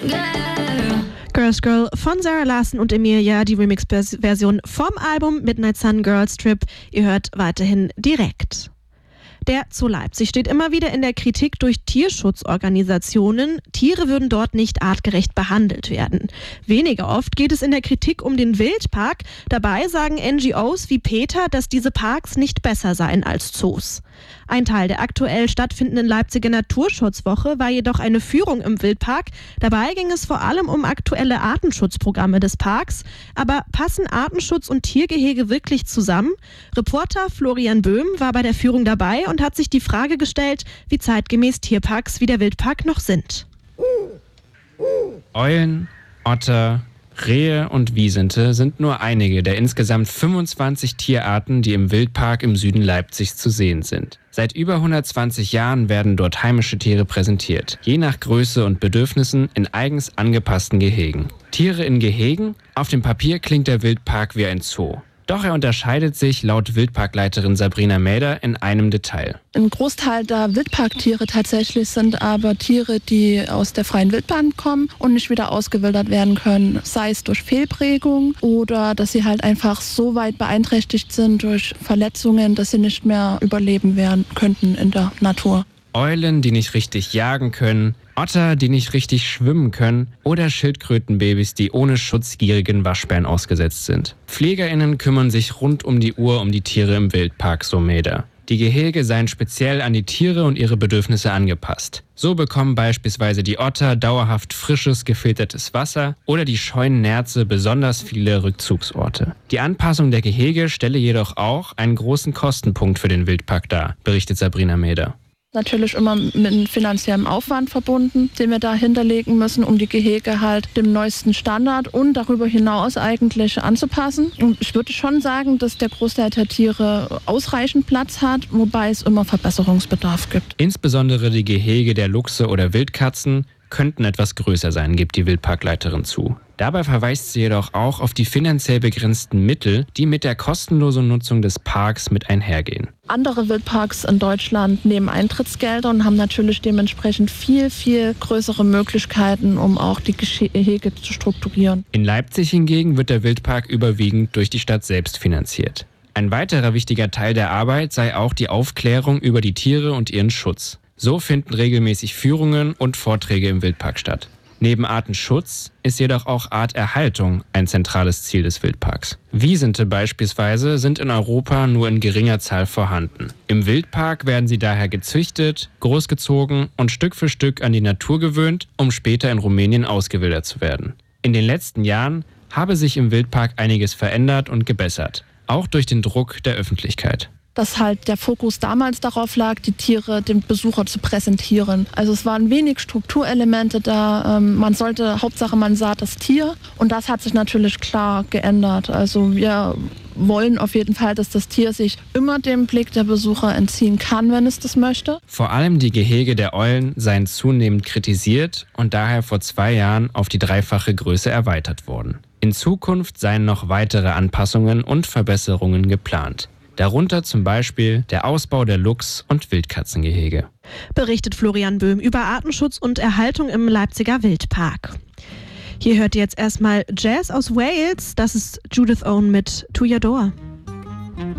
Girls Girl von Sarah Larson und Emilia, die Remix-Version vom Album Midnight Sun Girls Trip. Ihr hört weiterhin direkt. Der Zoo Leipzig steht immer wieder in der Kritik durch Tierschutzorganisationen. Tiere würden dort nicht artgerecht behandelt werden. Weniger oft geht es in der Kritik um den Wildpark. Dabei sagen NGOs wie Peter, dass diese Parks nicht besser seien als Zoos. Ein Teil der aktuell stattfindenden Leipziger Naturschutzwoche war jedoch eine Führung im Wildpark. Dabei ging es vor allem um aktuelle Artenschutzprogramme des Parks. Aber passen Artenschutz und Tiergehege wirklich zusammen? Reporter Florian Böhm war bei der Führung dabei und hat sich die Frage gestellt, wie zeitgemäß Tierparks wie der Wildpark noch sind. Eulen, Otter, Rehe und Wiesente sind nur einige der insgesamt 25 Tierarten, die im Wildpark im Süden Leipzigs zu sehen sind. Seit über 120 Jahren werden dort heimische Tiere präsentiert, je nach Größe und Bedürfnissen in eigens angepassten Gehegen. Tiere in Gehegen? Auf dem Papier klingt der Wildpark wie ein Zoo. Doch er unterscheidet sich laut Wildparkleiterin Sabrina Mäder in einem Detail. Ein Großteil der Wildparktiere tatsächlich sind aber Tiere, die aus der freien Wildbahn kommen und nicht wieder ausgewildert werden können. Sei es durch Fehlprägung oder dass sie halt einfach so weit beeinträchtigt sind durch Verletzungen, dass sie nicht mehr überleben werden könnten in der Natur. Eulen, die nicht richtig jagen können, Otter, die nicht richtig schwimmen können oder Schildkrötenbabys, die ohne Schutz gierigen Waschbären ausgesetzt sind. PflegerInnen kümmern sich rund um die Uhr um die Tiere im Wildpark, so Mäder. Die Gehege seien speziell an die Tiere und ihre Bedürfnisse angepasst. So bekommen beispielsweise die Otter dauerhaft frisches, gefiltertes Wasser oder die scheuen Nerze besonders viele Rückzugsorte. Die Anpassung der Gehege stelle jedoch auch einen großen Kostenpunkt für den Wildpark dar, berichtet Sabrina Mäder. Natürlich immer mit einem finanziellen Aufwand verbunden, den wir da hinterlegen müssen, um die Gehege halt dem neuesten Standard und darüber hinaus eigentlich anzupassen. Und ich würde schon sagen, dass der Großteil der Tiere ausreichend Platz hat, wobei es immer Verbesserungsbedarf gibt. Insbesondere die Gehege der Luchse oder Wildkatzen könnten etwas größer sein, gibt die Wildparkleiterin zu. Dabei verweist sie jedoch auch auf die finanziell begrenzten Mittel, die mit der kostenlosen Nutzung des Parks mit einhergehen. Andere Wildparks in Deutschland nehmen Eintrittsgelder und haben natürlich dementsprechend viel, viel größere Möglichkeiten, um auch die Gehege zu strukturieren. In Leipzig hingegen wird der Wildpark überwiegend durch die Stadt selbst finanziert. Ein weiterer wichtiger Teil der Arbeit sei auch die Aufklärung über die Tiere und ihren Schutz. So finden regelmäßig Führungen und Vorträge im Wildpark statt. Neben Artenschutz ist jedoch auch Arterhaltung ein zentrales Ziel des Wildparks. Wiesente beispielsweise sind in Europa nur in geringer Zahl vorhanden. Im Wildpark werden sie daher gezüchtet, großgezogen und Stück für Stück an die Natur gewöhnt, um später in Rumänien ausgewildert zu werden. In den letzten Jahren habe sich im Wildpark einiges verändert und gebessert, auch durch den Druck der Öffentlichkeit. Dass halt der Fokus damals darauf lag, die Tiere dem Besucher zu präsentieren. Also es waren wenig Strukturelemente da. Hauptsache man sah das Tier und das hat sich natürlich klar geändert. Also wir wollen auf jeden Fall, dass das Tier sich immer dem Blick der Besucher entziehen kann, wenn es das möchte. Vor allem die Gehege der Eulen seien zunehmend kritisiert und daher vor 2 Jahren auf die 3-fache Größe erweitert worden. In Zukunft seien noch weitere Anpassungen und Verbesserungen geplant. Darunter zum Beispiel der Ausbau der Luchs- und Wildkatzengehege. Berichtet Florian Böhm über Artenschutz und Erhaltung im Leipziger Wildpark. Hier hört ihr jetzt erstmal Jazz aus Wales. Das ist Judith Owen mit To Your Door.